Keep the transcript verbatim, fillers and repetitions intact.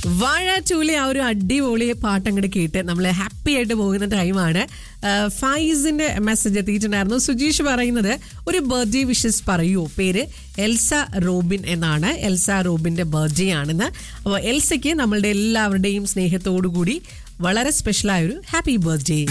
വാഴ ടൂലെ ആ ഒരു അടിപൊളി പാട്ടങ്ങോട്ട് കേട്ട് നമ്മൾ ഹാപ്പി ആയിട്ട് പോകുന്ന ടൈമാണ്. ഫൈസിന്റെ മെസ്സേജ് എത്തിയിട്ടുണ്ടായിരുന്നു. സുജീഷ് പറയുന്നത് ഒരു ബർത്ത്ഡേ വിഷസ് പറയൂ. പേര് എൽസ റോബിൻ എന്നാണ്. എൽസ റോബിന്റെ ബർത്ത്ഡേ ആണെന്ന്. അപ്പോൾ എൽസയ്ക്ക് നമ്മളുടെ എല്ലാവരുടെയും സ്നേഹത്തോടു കൂടി വളരെ സ്പെഷ്യലായൊരു ഹാപ്പി ബർത്ത്ഡേ.